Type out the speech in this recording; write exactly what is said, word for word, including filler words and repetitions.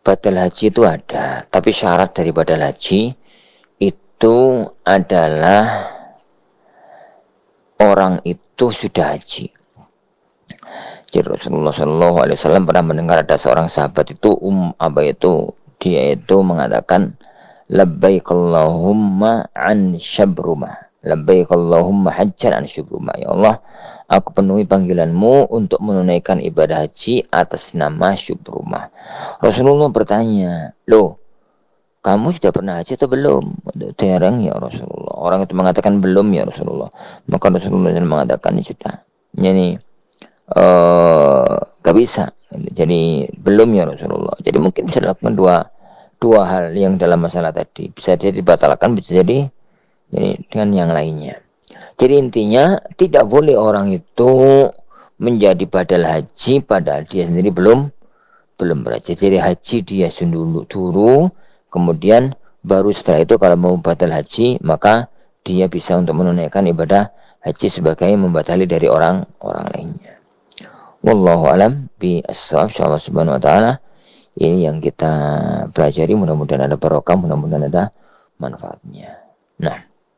Batal haji itu ada, tapi syarat dari batal haji itu adalah orang itu sudah haji. Jadi Rasulullah Shallallahu Alaihi Wasallam pernah mendengar ada seorang sahabat itu um apa itu dia itu mengatakan labbaik Allahumma an syabrumah, labbaik Allahumma hajjan an syabrumah. Ya Allah, aku penuhi panggilanmu untuk menunaikan ibadah haji atas nama Syubrumah. Rasulullah bertanya, loh, kamu sudah pernah haji atau belum? Terang ya Rasulullah. Orang itu mengatakan belum ya Rasulullah. Maka Rasulullah mengatakan sudah. Ini uh, gak bisa. Jadi belum ya Rasulullah. Jadi mungkin bisa dilakukan dua dua hal yang dalam masalah tadi. Bisa jadi dibatalkan, bisa jadi ini dengan yang lainnya. Jadi intinya tidak boleh orang itu menjadi badal haji padahal dia sendiri belum belum berhaji. Jadi haji dia dulu dulu, kemudian baru setelah itu kalau mau badal haji maka dia bisa untuk menunaikan ibadah haji sebagai membatali dari orang-orang lainnya. Wallahu alam bi as-shawab. Insyaallah subhanahu wa taala ini yang kita pelajari, mudah-mudahan ada barokah, mudah-mudahan ada manfaatnya. Nah,